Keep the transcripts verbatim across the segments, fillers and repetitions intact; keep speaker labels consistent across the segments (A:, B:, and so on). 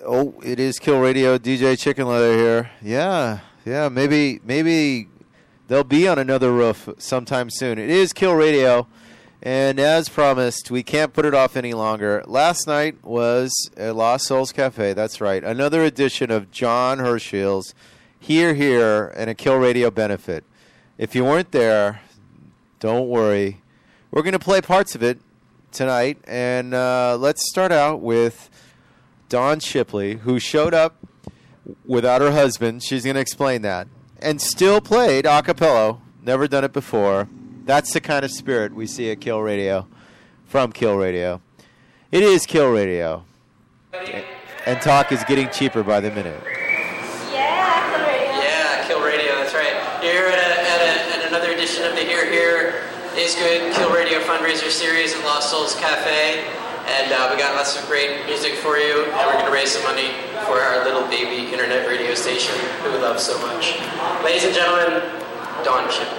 A: Oh, it is Kill Radio. D J Chicken Leather here. Yeah, yeah. Maybe, maybe they'll be on another roof sometime soon. It is Kill Radio, and as promised, we can't put it off any longer. Last night was at Lost Souls Cafe. That's right. Another edition of John Hirschfield's Here, Here, and a Kill Radio benefit. If you weren't there, don't worry. We're going to play parts of it tonight, and uh, let's start out with Dawn Shipley, who showed up without her husband. She's going to explain that. And still played a cappella. Never done it before. That's the kind of spirit we see at Kill Radio, from Kill Radio. It is Kill Radio. And talk is getting cheaper by the minute.
B: Yeah, Kill Radio. Yeah, Kill Radio, that's right. You're here at, a, at, a, at another edition of the Here Here Is Good Kill Radio fundraiser series at Lost Souls Cafe. And uh, we got lots of great music for you, and we're going to raise some money for our little baby internet radio station who we love so much. Ladies and gentlemen, Dawn Shipley.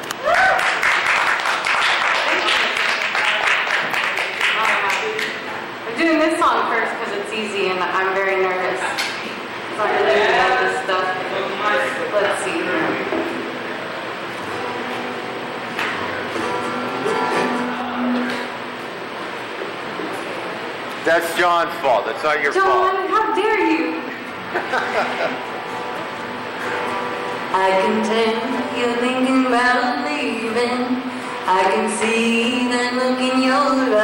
C: We're doing this song first because it's easy, and I'm very nervous. I'm not really good at this stuff. Let's see.
A: That's John's fault. That's not your
C: John,
A: fault.
C: John, how dare you? I can tell you're thinking about leaving. I can see that look in your